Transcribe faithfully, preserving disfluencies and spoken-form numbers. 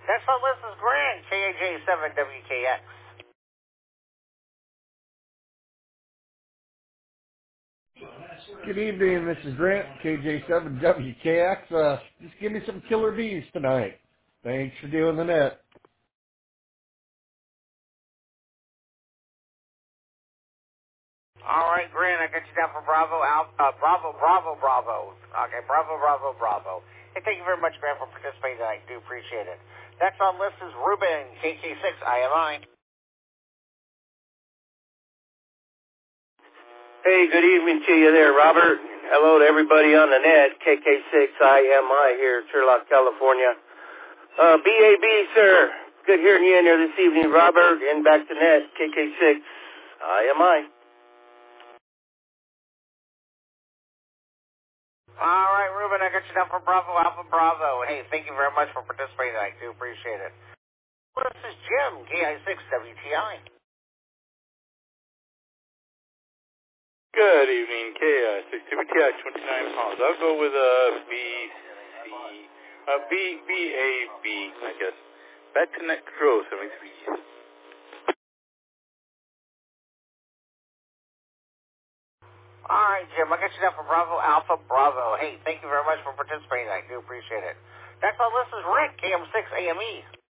Next on the list is Grant, K A J seven W K X. Good evening, this is Grant, K J seven W K X. Uh, just give me some killer bees tonight. Thanks for doing the net. All right, Grant, I got you down for Bravo, Alpha, uh, Bravo, Bravo, Bravo. Okay, Bravo, Bravo, Bravo. Hey, thank you very much, Grant, for participating tonight. Do appreciate it. Next on the list is Ruben, K K six I M I. Hey, good evening to you there, Robert. Hello to everybody on the net. K K six I M I here, Turlock, California. Uh, B A B, sir. Good hearing you in there this evening, Robert. And back to net, K K six I M I. All right, Ruben, I got you down for Bravo, Alpha, Bravo. Hey, thank you very much for participating tonight. Do appreciate it. This is Jim, K I six W T I. Good evening, K I six W T I, twenty-nine pounds. I'll go with a B C, uh, B, B A B, I guess. Back to net control, seventy-three. All right, Jim, I got you down for Bravo, Alpha, Bravo. Hey, thank you very much for participating. I do appreciate it. Next on the list is Rick, K M six A M E.